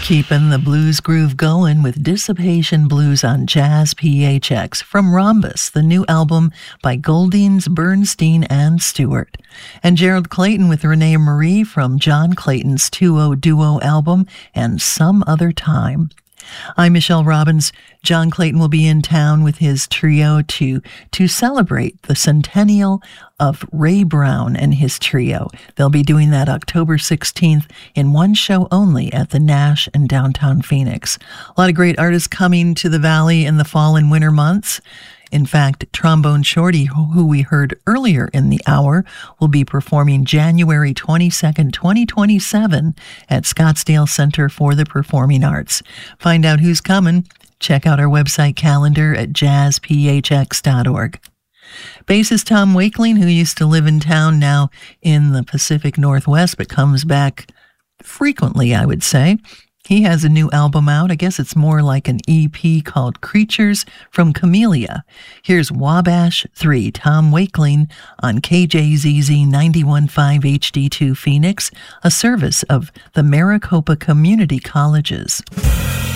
Keeping the blues groove going with Dissipation Blues on Jazz PHX from Rhombus, the new album by Goldines, Bernstein, and Stewart. And Gerald Clayton with Renee Marie from John Clayton's 2-0 duo album and Some Other Time. I'm Michelle Robbins. John Clayton will be in town with his trio to celebrate the centennial of Ray Brown and his trio. They'll be doing that October 16th in one show only at the Nash in downtown Phoenix. A lot of great artists coming to the Valley in the fall and winter months. In fact, Trombone Shorty, who we heard earlier in the hour, will be performing January 22nd, 2027 at Scottsdale Center for the Performing Arts. Find out who's coming. Check out our website calendar at jazzphx.org. Bassist Tom Wakeling, who used to live in town, now in the Pacific Northwest, but comes back frequently, I would say. He has a new album out. I guess it's more like an EP called Creatures from Camellia. Here's Wabash 3, Tom Wakeling on KJZZ 91.5 HD2 Phoenix, a service of the Maricopa Community Colleges.